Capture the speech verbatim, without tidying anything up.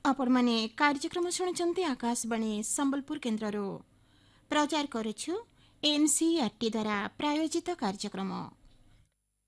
आपण माने कार्यक्रम शुणुचंती आकाशवाणी संबलपुर केन्द्ररो प्रचार करुछु एनसीईआरटी द्वारा प्रायोजित कार्यक्रम।